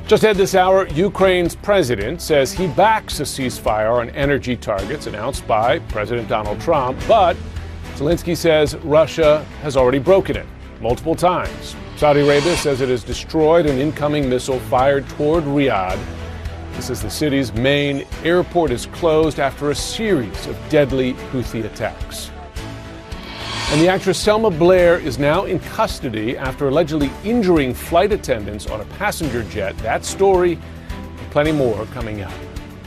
Just ahead this hour, Ukraine's president says he backs a ceasefire on energy targets announced by President Donald Trump, but Zelensky says Russia has already broken it multiple times. Saudi Arabia says it has destroyed an incoming missile fired toward Riyadh. This is the city's main airport is closed after a series of deadly Houthi attacks. And the actress Selma Blair is now in custody after allegedly injuring flight attendants on a passenger jet. That story and plenty more coming up.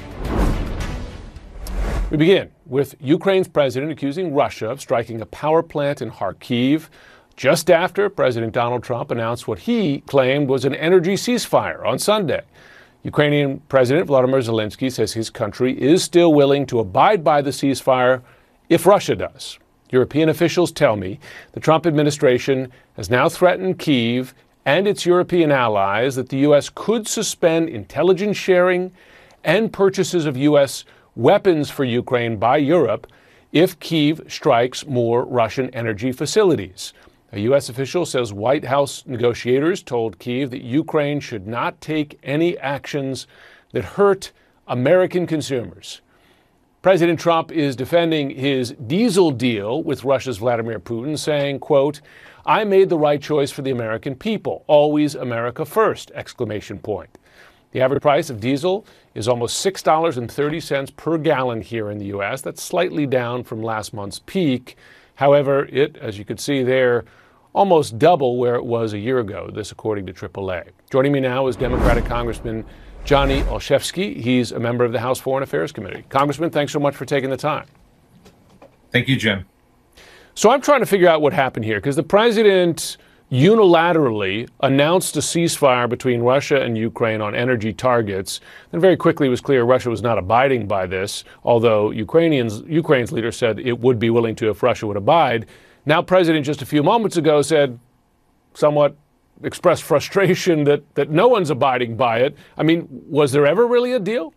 We begin with Ukraine's president accusing Russia of striking a power plant in Kharkiv just after President Donald Trump announced what he claimed was an energy ceasefire on Sunday. Ukrainian President Volodymyr Zelensky says his country is still willing to abide by the ceasefire if Russia does. European officials tell me the Trump administration has now threatened Kyiv and its European allies that the U.S. could suspend intelligence sharing and purchases of U.S. weapons for Ukraine by Europe if Kyiv strikes more Russian energy facilities. A U.S. official says White House negotiators told Kyiv that Ukraine should not take any actions that hurt American consumers. President Trump is defending his diesel deal with Russia's Vladimir Putin, saying, quote, "I made the right choice for the American people. Always America first!" exclamation point. The average price of diesel is almost $6.30 per gallon here in the U.S. That's slightly down from last month's peak. However, it, as you can see there, almost double where it was a year ago, this according to AAA. Joining me now is Democratic Congressman Johnny Olszewski. He's a member of the House Foreign Affairs Committee. Congressman, thanks so much for taking the time. Thank you, Jim. So I'm trying to figure out what happened here, because the president unilaterally announced a ceasefire between Russia and Ukraine on energy targets. Then very quickly it was clear Russia was not abiding by this, although Ukraine's leader said it would be willing to if Russia would abide. Now, President just a few moments ago said, somewhat expressed frustration that no one's abiding by it. I mean, was there ever really a deal?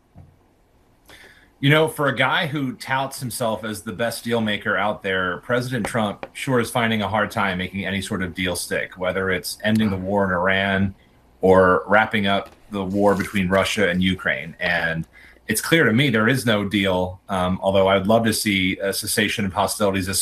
You know, for a guy who touts himself as the best deal maker out there, President Trump sure is finding a hard time making any sort of deal stick, whether it's ending the war in Iran or wrapping up the war between Russia and Ukraine. And it's clear to me there is no deal, although I would love to see a cessation of hostilities,